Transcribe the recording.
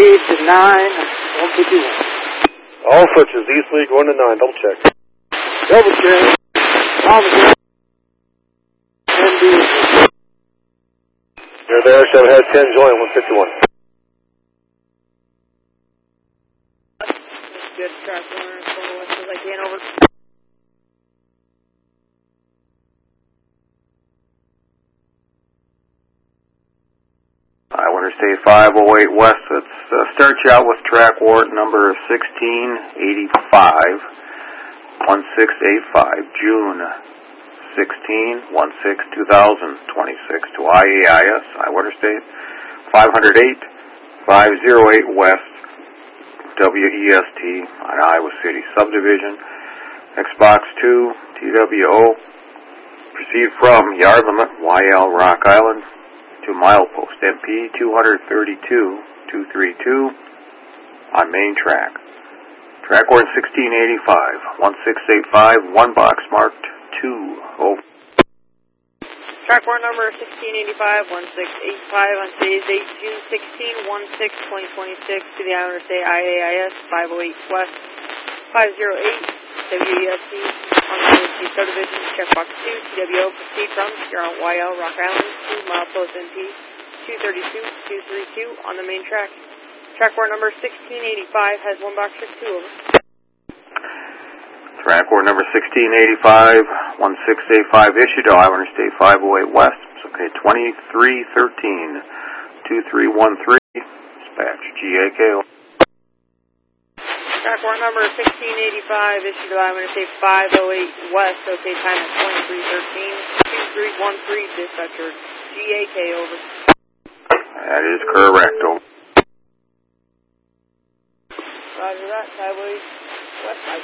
to 9, 151. All switches, easterly going to 9, double check. Double check. Thomas. You're there, 7 head 10, join 151. Good, track 1, west as I can, over. I want to stay 508 west. Let's start you out with track ward number 1685, 1685, June 16, 16-2026 to IAIS, Iwater State, 508, 508 west, WEST, Iowa City Subdivision, Xbox 2, TWO, proceed from yard limit, YL Rock Island, to milepost MP 232-232 on main track. Track ward 1685, 1685, 1 box marked 2, over. Track ward number 1685, 1685 on today's date, June 16, 16-2026 to the Iwater State IAIS 508 West, 508 WEST on the WEST Subdivision, checkbox 2, TWO, proceed from, you're on YL Rock Island, 2 milepost MP 232-232 on the main track. Track ward number 1685 has 1 box 62, over. Track ward number 1685, 1685 issued to Iwater State 508 West. It's okay, 2313, 2313, dispatch GAKO. Track ward number 1685 issued to Iwater State 508 West, okay, time at 2313, 2313, dispatcher GAK, over. That is correct, over. Roger that, sideways west side.